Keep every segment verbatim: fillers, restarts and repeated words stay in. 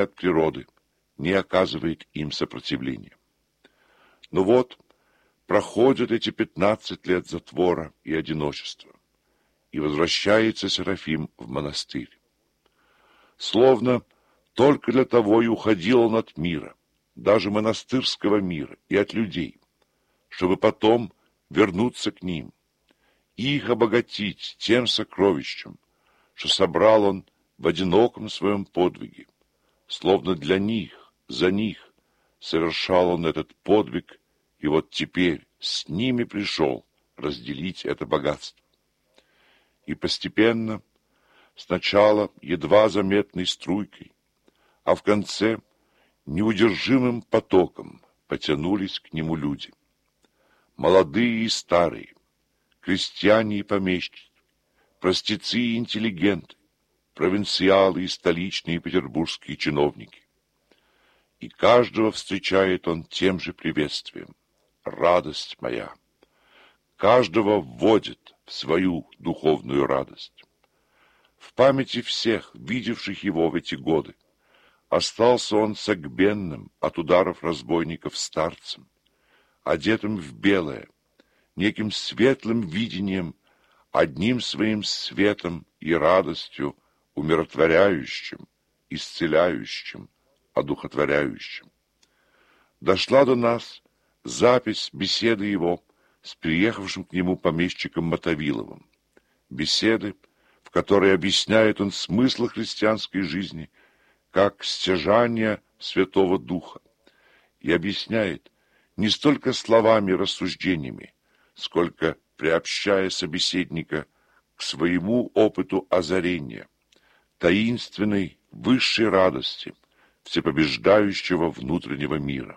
от природы, не оказывает им сопротивления. Но вот проходят эти пятнадцать лет затвора и одиночества, и возвращается Серафим в монастырь. Словно только для того и уходил он от мира, даже монастырского мира, и от людей, чтобы потом вернуться к ним, и их обогатить тем сокровищем, что собрал он в одиноком своем подвиге. Словно для них, за них совершал он этот подвиг, и вот теперь с ними пришел разделить это богатство. И постепенно, сначала едва заметной струйкой, а в конце неудержимым потоком потянулись к нему люди. Молодые и старые, крестьяне и помещики, простецы и интеллигенты, провинциалы и столичные петербургские чиновники. И каждого встречает он тем же приветствием: радость моя. Каждого вводит в свою духовную радость. В памяти всех, видевших его в эти годы, остался он согбенным от ударов разбойников старцем, одетым в белое, неким светлым видением, одним своим светом и радостью, умиротворяющим, исцеляющим, одухотворяющим. Дошла до нас запись беседы его с приехавшим к нему помещиком Мотовиловым. Беседы, в которой объясняет он смысл христианской жизни как стяжание Святого Духа, и объясняет не столько словами и рассуждениями, сколько приобщая собеседника к своему опыту озарения, таинственной высшей радости всепобеждающего внутреннего мира.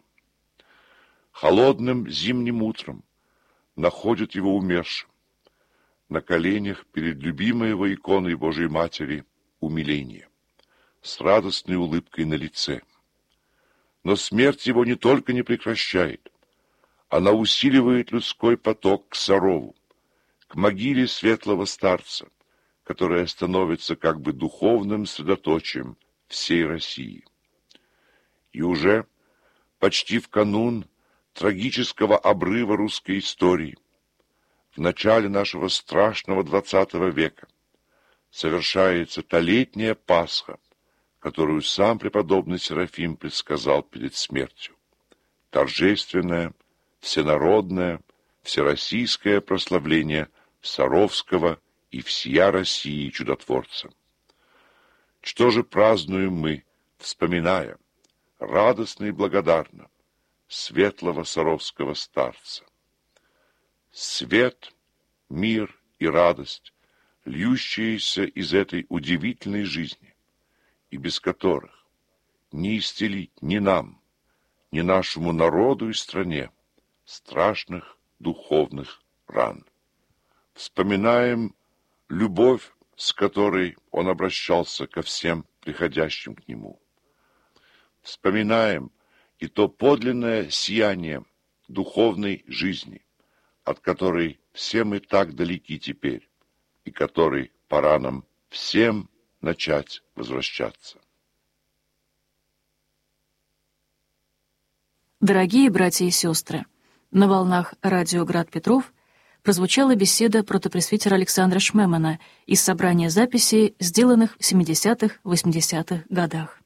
Холодным зимним утром находит его умершим, на коленях перед любимой его иконой Божией Матери умиление, с радостной улыбкой на лице. Но смерть его не только не прекращает, она усиливает людской поток к Сарову, к могиле светлого старца, которая становится как бы духовным средоточием всей России. И уже почти в канун трагического обрыва русской истории, в начале нашего страшного двадцатого века, совершается та летняя Пасха, которую сам преподобный Серафим предсказал перед смертью. Торжественное, всенародное, всероссийское прославление Саровского и всея России чудотворца. Что же празднуем мы, вспоминая радостно и благодарно светлого саровского старца? Свет, мир и радость, льющиеся из этой удивительной жизни, и без которых не исцелить ни нам, ни нашему народу и стране страшных духовных ран. Вспоминаем любовь, с которой он обращался ко всем приходящим к нему. Вспоминаем и то подлинное сияние духовной жизни, от которой все мы так далеки теперь, и которой пора нам всем начать возвращаться. Дорогие братья и сестры, на волнах радио «Град Петров» прозвучала беседа протопресвитера Александра Шмемана из собрания записей, сделанных в семидесятых-восьмидесятых годах.